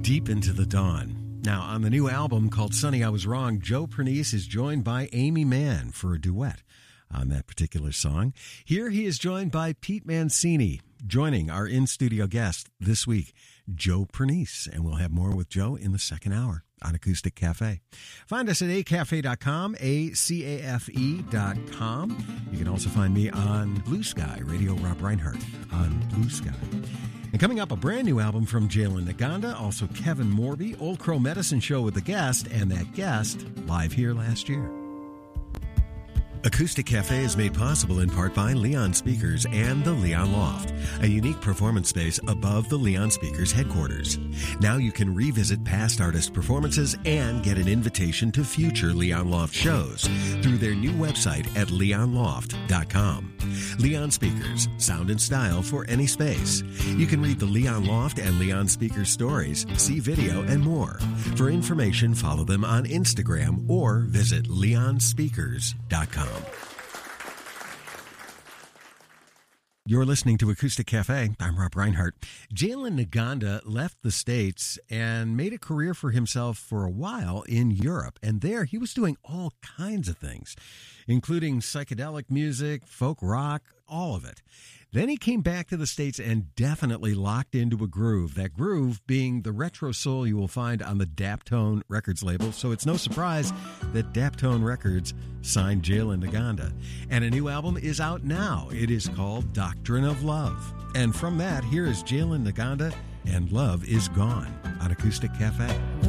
Deep Into the Dawn. Now, on the new album called Sonny, I Was Wrong, Joe Pernice is joined by Amy Mann for a duet on that particular song. Here he is joined by Pete Mancini, joining our in-studio guest this week, Joe Pernice. And we'll have more with Joe in the second hour on Acoustic Cafe. Find us at acafe.com, acafe.com. You can also find me on Blue Sky, Radio Rob Reinhardt on Blue Sky. And coming up, a brand new album from Jalen Naganda, also Kevin Morby, Old Crow Medicine Show with a guest, and that guest live here last year. Acoustic Cafe is made possible in part by Leon Speakers and the Leon Loft, a unique performance space above the Leon Speakers headquarters. Now you can revisit past artist performances and get an invitation to future Leon Loft shows through their new website at leonloft.com. Leon Speakers, sound and style for any space. You can read the Leon Loft and Leon Speakers stories, see video, and more. For information, follow them on Instagram or visit leonspeakers.com. You're listening to Acoustic Cafe. I'm Rob Reinhardt. Jalen Naganda left the States and made a career for himself for a while in Europe. And there he was doing all kinds of things, including psychedelic music, folk rock, all of it. Then he came back to the States and definitely locked into a groove, that groove being the retro soul you will find on the Daptone Records label. So it's no surprise that Daptone Records signed Jalen Naganda. And a new album is out now. It is called Doctrine of Love. And from that, here is Jalen Naganda and Love Is Gone on Acoustic Cafe.